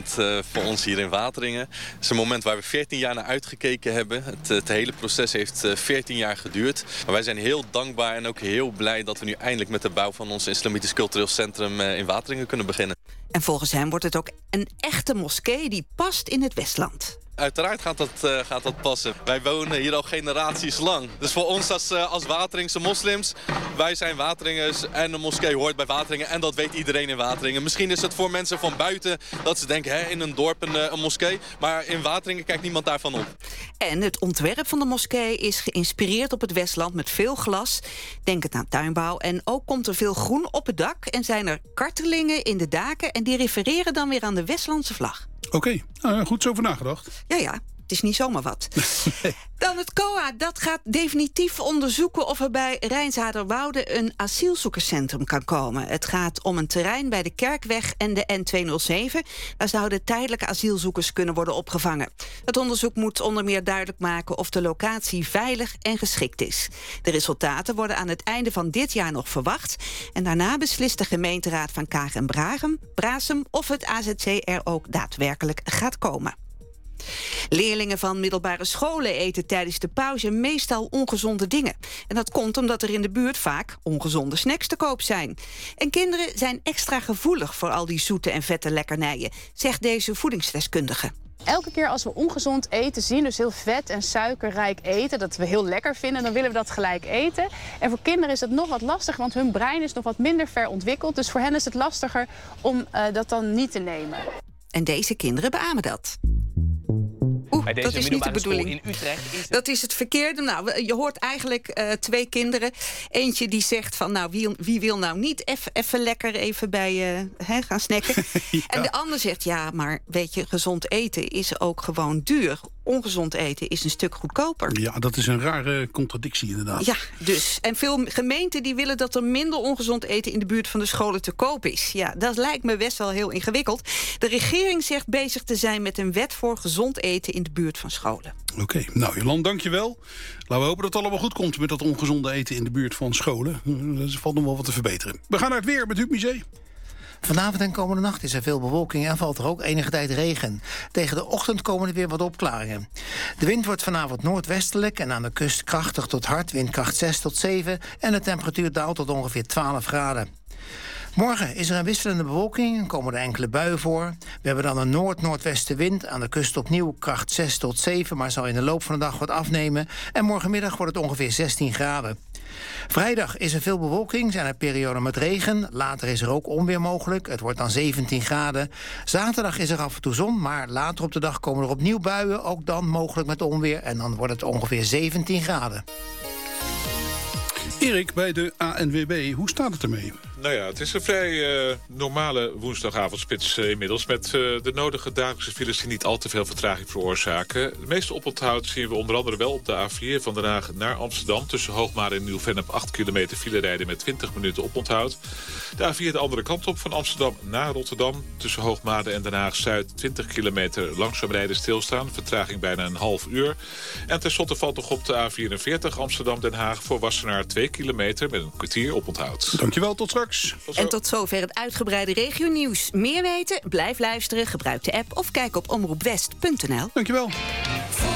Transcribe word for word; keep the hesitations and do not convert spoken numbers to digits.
moment uh, voor ons hier in Wateringen. Het is een moment waar we veertien jaar naar uitgekeken hebben. Het, het hele proces heeft uh, veertien jaar geduurd. Maar wij zijn heel dankbaar en ook heel blij dat we nu eindelijk met de bouw van ons Islamitisch Cultureel Centrum uh, in Wateringen kunnen beginnen. En volgens hem wordt het ook een echte moskee die past in het Westland. Uiteraard gaat dat, uh, gaat dat passen. Wij wonen hier al generaties lang. Dus voor ons als, uh, als Wateringse moslims, wij zijn Wateringers en de moskee hoort bij Wateringen. En dat weet iedereen in Wateringen. Misschien is het voor mensen van buiten dat ze denken, hè, in een dorp een, een moskee. Maar in Wateringen kijkt niemand daarvan op. En het ontwerp van de moskee is geïnspireerd op het Westland met veel glas. Denk het aan tuinbouw. En ook komt er veel groen op het dak. En zijn er kartelingen in de daken. En die refereren dan weer aan de Westlandse vlag. Oké, okay. uh, goed zo over nagedacht. Ja, ja. Het is niet zomaar wat. Dan het C O A, dat gaat definitief onderzoeken of er bij Rijnshaderwoude een asielzoekerscentrum kan komen. Het gaat om een terrein bij de Kerkweg en de N tweehonderdzeven. Daar zouden tijdelijke asielzoekers kunnen worden opgevangen. Het onderzoek moet onder meer duidelijk maken of de locatie veilig en geschikt is. De resultaten worden aan het einde van dit jaar nog verwacht. En daarna beslist de gemeenteraad van Kaag en Brasem of het A Z C er ook daadwerkelijk gaat komen. Leerlingen van middelbare scholen eten tijdens de pauze meestal ongezonde dingen. En dat komt omdat er in de buurt vaak ongezonde snacks te koop zijn. En kinderen zijn extra gevoelig voor al die zoete en vette lekkernijen, zegt deze voedingsdeskundige. Elke keer als we ongezond eten zien, dus heel vet en suikerrijk eten, dat we heel lekker vinden, dan willen we dat gelijk eten. En voor kinderen is het nog wat lastiger, want hun brein is nog wat minder ver ontwikkeld. Dus voor hen is het lastiger om uh, dat dan niet te nemen. En deze kinderen beamen dat. Oeh, Bij deze dat is niet de bedoeling. In Utrecht is het... Dat is het verkeerde. Nou, je hoort eigenlijk uh, twee kinderen. Eentje die zegt van, nou, wie, wie wil nou niet even lekker even bij uh, hè, gaan snacken? Ja. En de ander zegt, ja, maar weet je, gezond eten is ook gewoon duur. Ongezond eten is een stuk goedkoper. Ja, dat is een rare contradictie inderdaad. Ja, dus. En veel gemeenten die willen dat er minder ongezond eten in de buurt van de scholen te koop is. Ja, dat lijkt me best wel heel ingewikkeld. De regering zegt bezig te zijn met een wet voor gezond eten in de buurt van scholen. Oké, okay, nou Jolande, dank je wel. Laten we hopen dat het allemaal goed komt met dat ongezonde eten in de buurt van scholen. Er valt nog wel wat te verbeteren. We gaan naar het weer met Huub Musee. Vanavond en komende nacht is er veel bewolking en valt er ook enige tijd regen. Tegen de ochtend komen er weer wat opklaringen. De wind wordt vanavond noordwestelijk en aan de kust krachtig tot hard, windkracht zes tot zeven... en de temperatuur daalt tot ongeveer twaalf graden. Morgen is er een wisselende bewolking en komen er enkele buien voor. We hebben dan een noord-noordwestenwind, aan de kust opnieuw kracht zes tot zeven... maar zal in de loop van de dag wat afnemen. En morgenmiddag wordt het ongeveer zestien graden. Vrijdag is er veel bewolking, zijn er perioden met regen. Later is er ook onweer mogelijk, het wordt dan zeventien graden. Zaterdag is er af en toe zon, maar later op de dag komen er opnieuw buien... ook dan mogelijk met onweer en dan wordt het ongeveer zeventien graden. Erik, bij de A N W B, hoe staat het ermee? Nou ja, het is een vrij uh, normale woensdagavondspits uh, inmiddels... met uh, de nodige dagelijkse files die niet al te veel vertraging veroorzaken. De meeste oponthoud zien we onder andere wel op de A vier van Den Haag naar Amsterdam... tussen Hoogmade en Nieuw-Vennep acht kilometer file rijden met twintig minuten oponthoud. De A vier de andere kant op van Amsterdam naar Rotterdam... tussen Hoogmade en Den Haag-Zuid twintig kilometer langzaam rijden stilstaan. Vertraging bijna een half uur. En tenslotte valt nog op de A vierenveertig Amsterdam-Den Haag... voor Wassenaar twee kilometer met een kwartier oponthoud. Dankjewel, tot straks. Tot en tot zover het uitgebreide regionieuws. Meer weten? Blijf luisteren, gebruik de app of kijk op omroep west punt n l. Dankjewel.